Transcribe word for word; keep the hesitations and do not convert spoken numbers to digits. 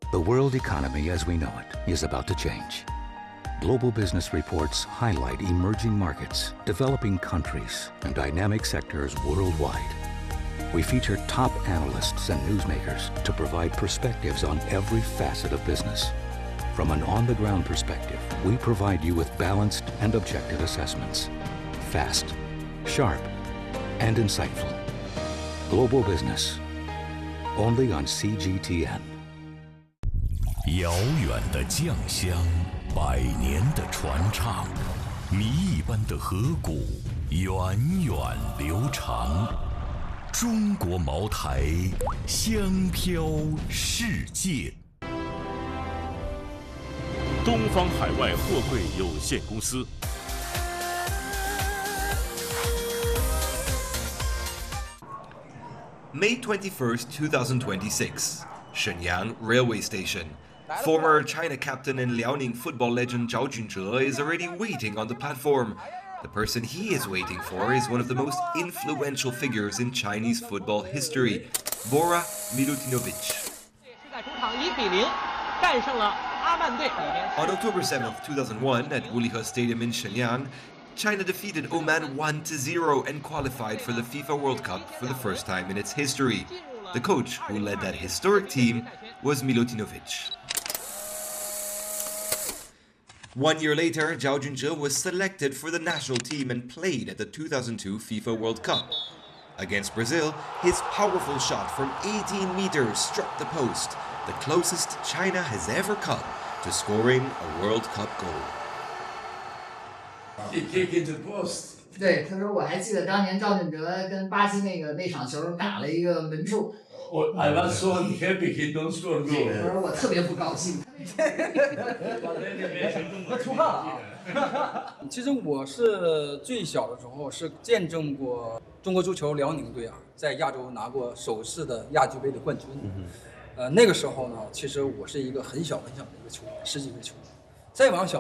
The world economy as we know it is about to change. Global business reports highlight emerging markets, developing countries, and dynamic sectors worldwide. We feature top analysts and newsmakers to provide perspectives on every facet of business. From an on-the-ground perspective, we provide you with balanced and objective assessments. Fast, sharp, and insightful. Global Business, only on C G T N. 遥远的酱香，百年的传唱，谜一般的河谷，源远流长。中国茅台，香飘世界。 东方海外货柜有限公司。 May twenty-first, twenty twenty-six, Shenyang Railway Station. Former China captain and Liaoning football legend Zhao Junzhe is already waiting on the platform. The person he is waiting for is one of the most influential figures in Chinese football history, Bora Milutinovic. On October seventh, two thousand one, at Wulihe Stadium in Shenyang, China defeated Oman one to zero and qualified for the FIFA World Cup for the first time in its history. The coach who led that historic team was Milutinovic. One year later, Zhao Junzhe was selected for the national team and played at the two thousand two FIFA World Cup. Against Brazil, his powerful shot from eighteen meters struck the post, the closest China has ever come to scoring a World Cup goal. He kicked into the post. 对，他说我还记得当年赵俊哲跟巴西那个那场球打了一个门柱。 我 I was so happy he don't score goal. 我说我特别不高兴。 我出汗了啊！其实我是最小的时候是见证过中国足球辽宁队啊，在亚洲拿过首次的亚俱杯的冠军。呃，那个时候呢，其实我是一个很小很小的一个球员，十几岁球员。再往小。